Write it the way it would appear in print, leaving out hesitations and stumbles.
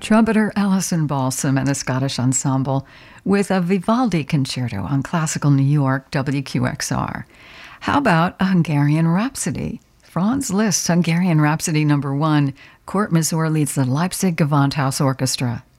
Trumpeter Alison Balsam and the Scottish Ensemble with a Vivaldi concerto on Classical New York WQXR. How about a Hungarian Rhapsody? Franz Liszt's Hungarian Rhapsody No. 1. Kurt Masur leads the Leipzig Gewandhaus Orchestra.